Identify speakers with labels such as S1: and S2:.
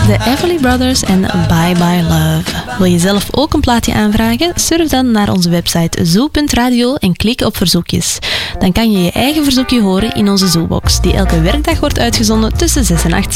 S1: de Everly Brothers en Bye Bye Love. Wil je zelf ook een plaatje aanvragen? Surf dan naar onze website zoo.radio en klik op verzoekjes. Dan kan je je eigen verzoekje horen in onze Zoobox, die elke werkdag wordt uitgezonden tussen 6 en 8 's